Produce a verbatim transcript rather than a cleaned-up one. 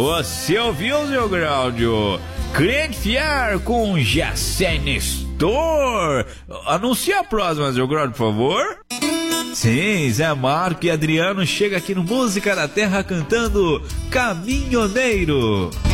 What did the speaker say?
Você ouviu, seu Gráudio? Cliente fiel com Jacé Nestor. Anuncia a próxima, seu Gráudio, por favor. Sim, Zé Marco e Adriano chega aqui no Música da Terra cantando Caminhoneiro.